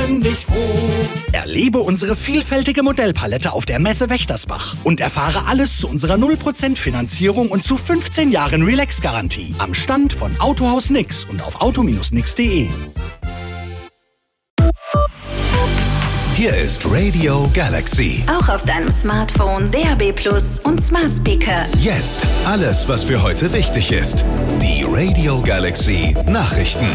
ständig froh. Erlebe unsere vielfältige Modellpalette auf der Messe Wächtersbach und erfahre alles zu unserer 0% Finanzierung und zu 15 Jahren Relax-Garantie am Stand von Autohaus Nix und auf auto-nix.de. Hier ist Radio Galaxy. Auch auf deinem Smartphone, DAB+ und Smart Speaker. Jetzt alles, was für heute wichtig ist. Die Radio Galaxy Nachrichten.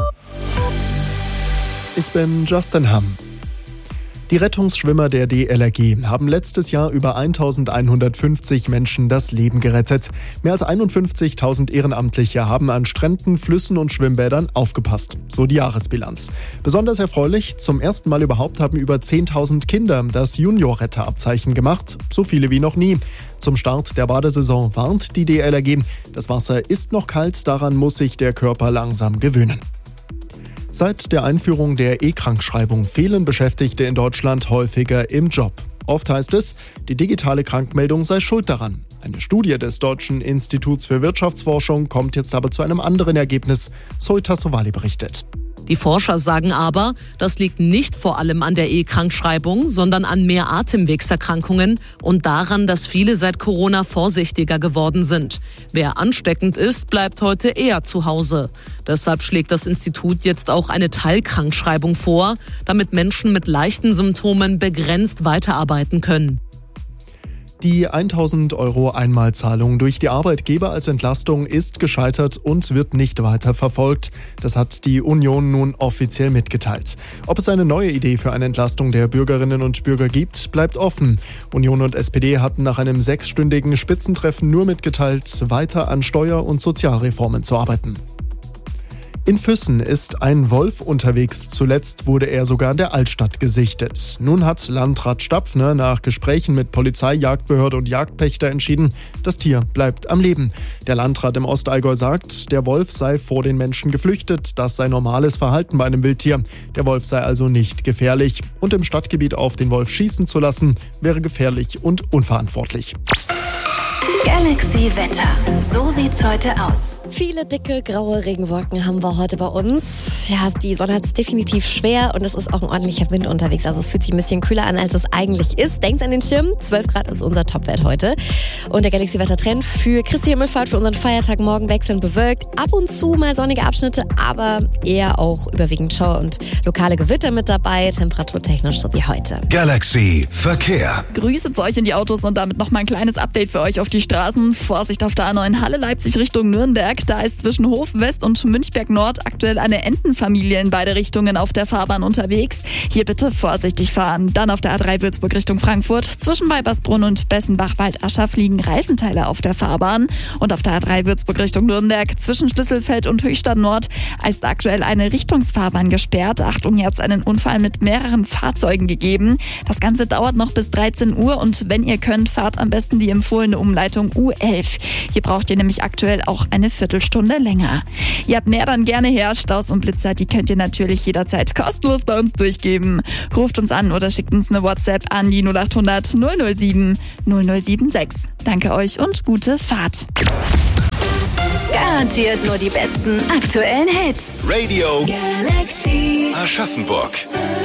Ich bin Justin Hamm. Die Rettungsschwimmer der DLRG haben letztes Jahr über 1150 Menschen das Leben gerettet. Mehr als 51.000 Ehrenamtliche haben an Stränden, Flüssen und Schwimmbädern aufgepasst. So die Jahresbilanz. Besonders erfreulich, zum ersten Mal überhaupt haben über 10.000 Kinder das Junior-Retterabzeichen gemacht. So viele wie noch nie. Zum Start der Badesaison warnt die DLRG. Das Wasser ist noch kalt, daran muss sich der Körper langsam gewöhnen. Seit der Einführung der E-Krankschreibung fehlen Beschäftigte in Deutschland häufiger im Job. Oft heißt es, die digitale Krankmeldung sei schuld daran. Eine Studie des Deutschen Instituts für Wirtschaftsforschung kommt jetzt aber zu einem anderen Ergebnis. Zoe Tassovali berichtet. Die Forscher sagen aber, das liegt nicht vor allem an der E-Krankschreibung, sondern an mehr Atemwegserkrankungen und daran, dass viele seit Corona vorsichtiger geworden sind. Wer ansteckend ist, bleibt heute eher zu Hause. Deshalb schlägt das Institut jetzt auch eine Teilkrankschreibung vor, damit Menschen mit leichten Symptomen begrenzt weiterarbeiten können. Die 1.000 € Einmalzahlung durch die Arbeitgeber als Entlastung ist gescheitert und wird nicht weiter verfolgt. Das hat die Union nun offiziell mitgeteilt. Ob es eine neue Idee für eine Entlastung der Bürgerinnen und Bürger gibt, bleibt offen. Union und SPD hatten nach einem 6-stündigen Spitzentreffen nur mitgeteilt, weiter an Steuer- und Sozialreformen zu arbeiten. In Füssen ist ein Wolf unterwegs. Zuletzt wurde er sogar in der Altstadt gesichtet. Nun hat Landrat Stapfner nach Gesprächen mit Polizei, Jagdbehörde und Jagdpächter entschieden, das Tier bleibt am Leben. Der Landrat im Ostallgäu sagt, der Wolf sei vor den Menschen geflüchtet. Das sei normales Verhalten bei einem Wildtier. Der Wolf sei also nicht gefährlich. Und im Stadtgebiet auf den Wolf schießen zu lassen, wäre gefährlich und unverantwortlich. Galaxy Wetter. So sieht's heute aus. Viele dicke, graue Regenwolken haben wir heute bei uns. Ja, die Sonne hat es definitiv schwer und es ist auch ein ordentlicher Wind unterwegs. Also es fühlt sich ein bisschen kühler an, als es eigentlich ist. Denkt an den Schirm, 12 Grad ist unser Topwert heute. Und der Galaxy-Wetter-Trend für Christi Himmelfahrt, für unseren Feiertag morgen wechselnd bewölkt. Ab und zu mal sonnige Abschnitte, aber eher auch überwiegend Schauer und lokale Gewitter mit dabei. Temperaturtechnisch so wie heute. Galaxy Verkehr. Grüße zu euch in die Autos und damit nochmal ein kleines Update für euch auf die Straßen. Vorsicht auf der A9 Halle Leipzig Richtung Nürnberg. Da ist zwischen Hof West und Münchberg Nord aktuell eine Entenfamilie in beide Richtungen auf der Fahrbahn unterwegs. Hier bitte vorsichtig fahren. Dann auf der A3 Würzburg Richtung Frankfurt. Zwischen Weibersbrunn und Bessenbach-Waldascha liegen Reifenteile auf der Fahrbahn. Und auf der A3 Würzburg Richtung Nürnberg zwischen Schlüsselfeld und Höchstadt Nord ist aktuell eine Richtungsfahrbahn gesperrt. Achtung, hier hat es einen Unfall mit mehreren Fahrzeugen gegeben. Das Ganze dauert noch bis 13 Uhr und wenn ihr könnt, fahrt am besten die empfohlene Umleitung U11. Hier braucht ihr nämlich aktuell auch eine Viertelstunde länger. Ihr habt mehr, dann gerne her. Staus und Blitzer, die könnt ihr natürlich jederzeit kostenlos bei uns durchgeben. Ruft uns an oder schickt uns eine WhatsApp an die 0800 007 0076. Danke euch und gute Fahrt. Garantiert nur die besten aktuellen Hits. Radio Galaxy. Aschaffenburg.